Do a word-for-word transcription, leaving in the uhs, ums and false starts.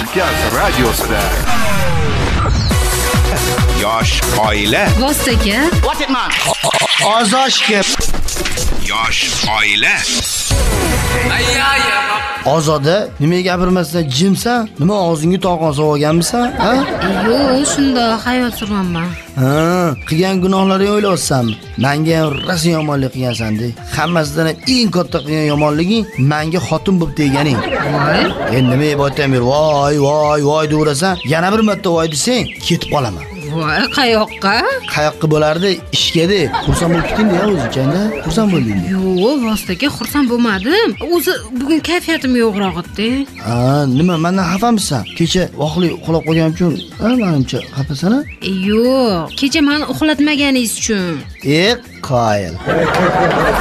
Markaz radiosida yosh oila Vostaga What it man? Ozoshga yosh oila Ozoda nima gapirmasdan jimsan? Nima og'zingga tog'on solganmisan? Ha? yo'q, shunda hayot surmanman. Ha, qilgan gunohlaring o'ylayapsanmi? Menga ham rosa yomonlik qilgansan-da. Hammasidan ham eng katta qilgan yomonliging menga xotin bo'lib deganing. Voy, Endi nima deb aytaman? Voy, voy, voy derasan, yana bir marta voy desang, ketib qolaman. voy, qayoqqa? Qayoqqa bo'lardi? Ishga-da. Xursand bo'lib ketding-da o'zingcha-da. Xursand bo'lding. Yo'q, Vostaga xursand bo'lmadim. O'zi bugun kayfiyatim yo'qroq edi. Ha, nima, mendan xafamisan? Kecha vaqtli uxlab qolganim uchun, ha, menimcha xafasan-a? Yo'q, kecha meni uxlatmaganingiz uchun. E, qoyil.